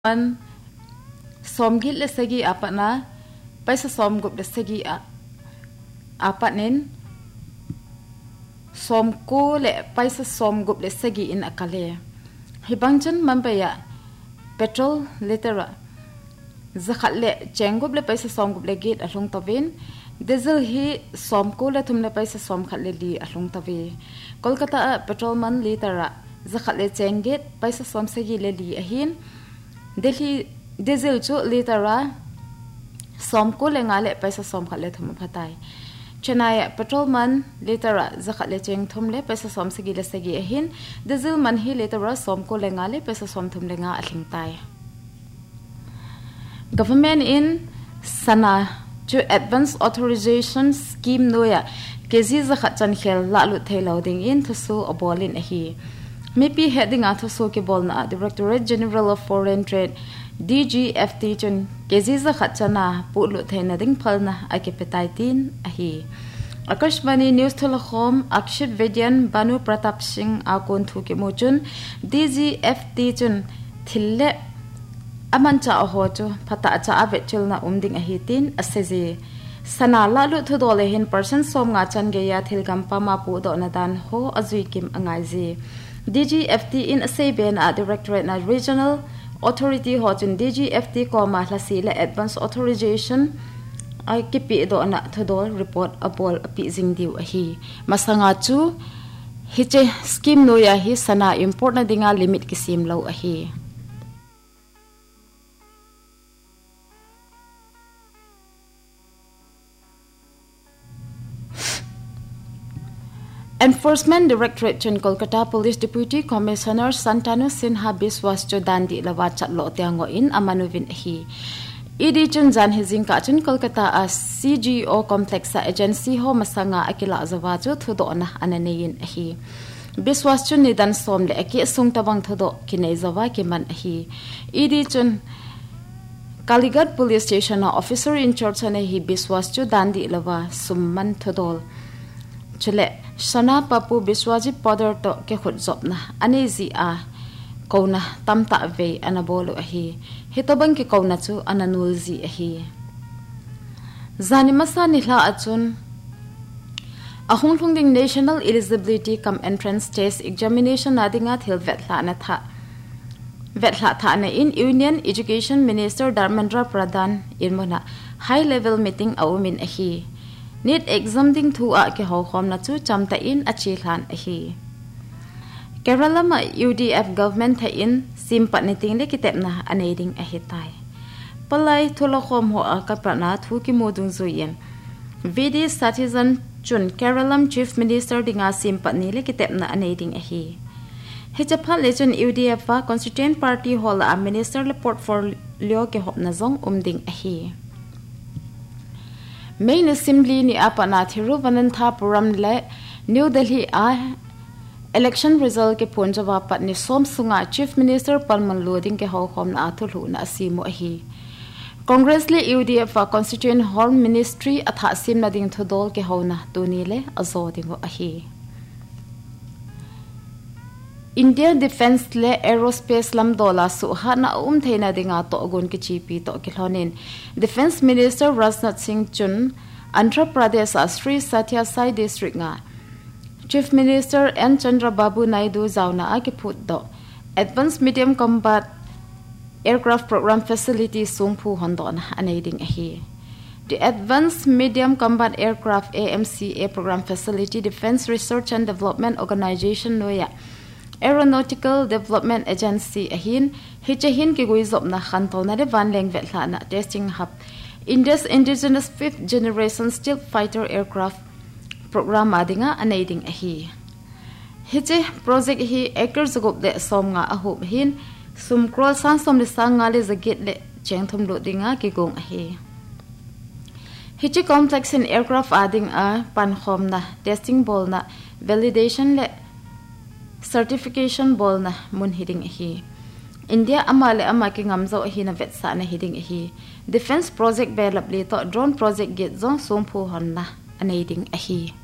an somgit le segi apa na paisa somgup le segi apa nen somko le paisa somgup le segi in akale hibangchan mambaya petrol litera zakhat le chengup le paisa somgup le gate along tawin diesel hi somko le thum le paisa som khat le li along tawi kolkata petrol man litera zakhat le chenget paisa som segi le li ahin Delhi diesel chu litera somko le ngale paisa som khat le thum phatai Chennai petrol man litera zakhat le cheng thum le paisa som segi le segi ahin diesel man hi litera somko le ngale paisa som thum le nga athling tai Government in sana chu advance authorization scheme noya kezi zakhat chan khel la lu thelo ding in thusu abolin ahi Maybe heading out so ke bolna Directorate General of Foreign Trade DGFT chun keziza khachana pulu thena ding phalna ake petaitin ahi Akashvani News Tholkhom Akshit Vedyan Banu Pratap Singh akon thu ke mochun DGFT chun thille amancha ho chu phata cha ave chulna umding ahi tin asezi sanala lu thu dole hin person som nga chan ge ya thil gampa ma pu do na dan ho azui kim angai ji DGFT in Asabian Directorate na Regional Authority Hojin DGFT Koma Lasi le Advance Authorization ay kipi do na thodol report apol api jingdiu ahi masanga chu hiche scheme no ya hi sana import na dinga limit kisim lo ahi Enforcement Directorate Chun Kolkata Police Deputy Commissioner Santanu Sinha Biswas cho dandi lawachat lo tiango in amanuvin hi Idi chun jan hizing ka chun Kolkata a CGO complex agency ho masanga akila zawa chu thudo na ananein hi Biswas chun nidan som le aki sung tabang thudo kinai zawa ki man hi Idi chun Kaligat Police Station officer in charge ne hi Biswas chu dandi lawa summan thodol chule Sana papu biswajib podar to ke khut zopna anezi a kona tamta ve anabolo ahi hitobang ki kona chu ananul zi ahi zani masa nihla achun ahung thungding national eligibility cum entrance test examination adinga thil vetla tha na in Union Education Minister Dharmendra Pradhan irmona high level meeting awmin ahi Need exam ding thu a ke ho khom na chu chamta in achi hlan ahi Kerala ma UDF government tha in simpat ni ting le kitep na aneding ahi tai Palai thula khom ho a ka prana thu ki modung zuyen VD citizen chun Keralam chief minister dinga simpat ni le kitep na aneding ahi Hechapha le chun UDF fa constituent party hol a minister le portfolio ke hop na zong umding ahi Main Assembly ni apana Thiruvananthapuram le New Delhi a election result ke Punjab pat ni som sunga Chief Minister Palman Loding ke ho khom na thulu na asimo hi Congress le UDF constituent home ministry atha sim na ding thodol ke ho na tuni le azo ding ahi India Defence le Aerospace lam dola su hana theina dinga to gun ki chipi to kilhonin Defence Minister Rajnath Singh Chun Andhra Pradesh Sri Sathya Sai district nga Chief Minister N Chandra Babu Naidu zauna a ki phut do Advanced Medium Combat Aircraft Program Facility sungphu hondon anading ahi The Advanced Medium Combat Aircraft AMCA Program Facility Defence Research and Development Organization noya Aeronautical Development Agency ahin hichahin ki guizop na khanto na de van leng vetla na testing hub India's indigenous 5th generation stealth fighter aircraft program adinga anading ahi hiche project hi acre zagop de som nga ahub hin sumkrol san som le sang nga le zagit le chengthum lo dinga ki gong ahi hiche complex in aircraft ading a pankhom na testing bol na validation le certification bol na mun hiding hi India amale amaki ngamzo hi na vet sa na hiding hi defense project develop le to drone project get zong sum phu hon na anading hi